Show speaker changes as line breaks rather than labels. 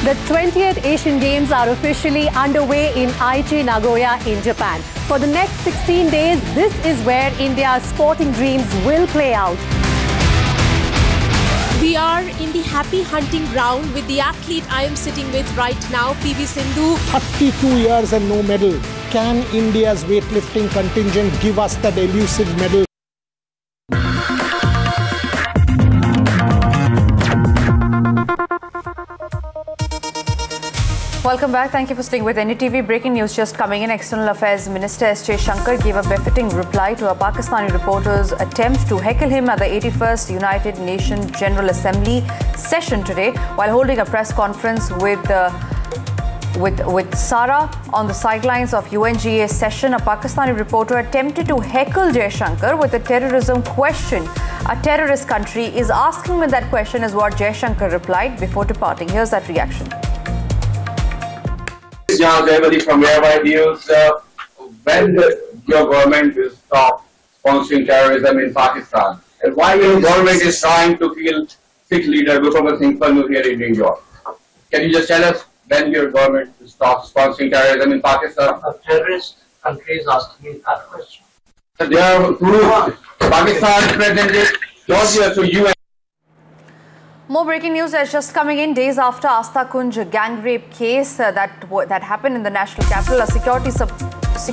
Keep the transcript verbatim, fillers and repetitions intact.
The twentieth Asian Games are officially underway in Aichi, Nagoya in Japan. For the next sixteen days, this is where India's sporting dreams will play out.
We are in the happy hunting ground with the athlete I am sitting with right now, P V Sindhu.
thirty-two years and no medal. Can India's weightlifting contingent give us that elusive medal?
Welcome back. Thank you for staying with N D T V. Breaking news just coming in. External Affairs Minister S Jaishankar gave a befitting reply to a Pakistani reporter's attempt to heckle him at the eighty-first United Nations General Assembly session today while holding a press conference with uh, with with Sara on the sidelines of U N G A session. A Pakistani reporter attempted to heckle Jaishankar with a terrorism question. A terrorist country is asking me that question, is what Jaishankar replied before departing. Here's that reaction.
Everybody from Airwide News, uh, when the, your government will stop sponsoring terrorism in Pakistan, and why your government is trying to kill six leaders Gautam Singh Pannu here in New York? Can you just tell us when your government will stop sponsoring terrorism in Pakistan?
A terrorist country is asking me that question.
So there are two Pakistan president Georgia, so you.
More breaking news is just coming in days after Asta Kunj gang rape case uh, that that happened in the national capital. A security sub